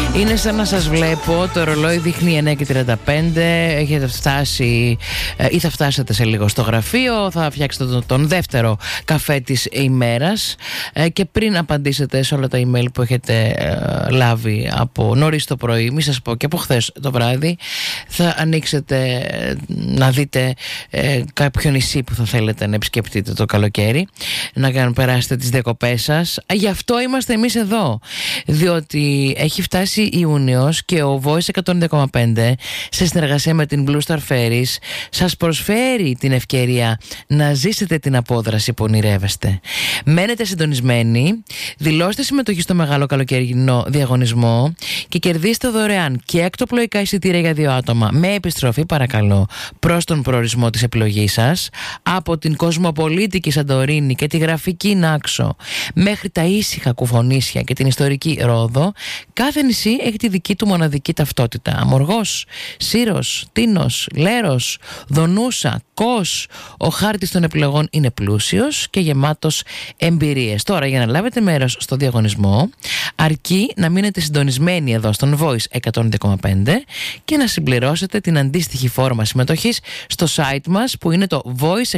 Είναι σαν να σας βλέπω, το ρολόι δείχνει 9:35, έχετε φτάσει ή θα φτάσετε σε λίγο στο γραφείο, θα φτιάξετε τον δεύτερο καφέ της ημέρας και πριν απαντήσετε σε όλα τα email που έχετε λάβει από νωρίς το πρωί, μη σας πω και από χθες το βράδυ, θα ανοίξετε να δείτε κάποιο νησί που θα θέλετε να επισκεπτείτε το καλοκαίρι, να περάσετε τις διακοπές σας. Γι' αυτό είμαστε εμείς εδώ, διότι έχει φτάσει Ιούνιος και ο Voice 102,5 σε συνεργασία με την Blue Star Ferries σας προσφέρει την ευκαιρία να ζήσετε την απόδραση που ονειρεύεστε. Μένετε συντονισμένοι, δηλώστε συμμετοχή στο μεγάλο καλοκαιρινό διαγωνισμό και κερδίστε δωρεάν και εκτοπλοϊκά εισιτήρια για 2 άτομα με επιστροφή, παρακαλώ, προς τον προορισμό της επιλογής σας, από την κοσμοπολίτικη Σαντορίνη και τη γραφική Νάξο μέχρι τα ήσυχα Κουφονήσια και την ιστορική Ρόδο. Κάθε νησί έχει τη δική του μοναδική ταυτότητα. Αμοργός, Σύρος, Τίνος, Λέρος, Δονούσα, Κος. Ο χάρτης των επιλογών είναι πλούσιος και γεμάτος εμπειρίες. Τώρα, για να λάβετε μέρος στο διαγωνισμό, αρκεί να μείνετε συντονισμένοι εδώ στον Voice 102,5 και να συμπληρώσετε την αντίστοιχη φόρμα συμμετοχής στο site μας που είναι το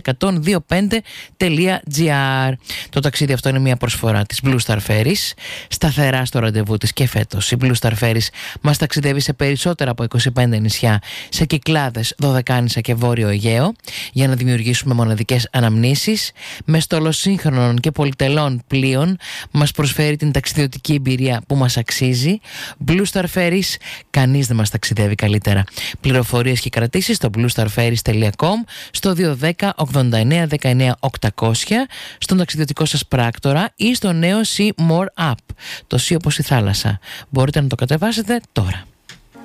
voice125.gr. Το ταξίδι αυτό είναι μια προσφορά της Blue Star Ferries, σταθερά στο ραντεβού της και φέτος. Η Blue Star Ferries μας ταξιδεύει σε περισσότερα από 25 νησιά, σε Κυκλάδες, Δωδεκάνησα και Βόρειο Αιγαίο, για να δημιουργήσουμε μοναδικές αναμνήσεις. Με στόλο σύγχρονων και πολυτελών πλοίων μας προσφέρει την ταξιδιωτική εμπειρία που μας αξίζει. Blue Star Ferries, κανείς δεν μας ταξιδεύει καλύτερα. Πληροφορίες και κρατήσεις στο bluestarferries.com, στο 210 89 19 800, στον ταξιδιωτικό σας πράκτορα ή στο νέο Sea More App, το Sea όπως η θάλασσα. Μπορείτε να το κατεβάσετε τώρα.